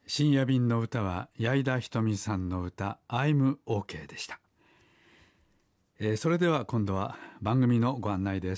深夜便の歌は矢井田ひとみさんの歌 I'm OK でした。それでは今度は番組のご案内です。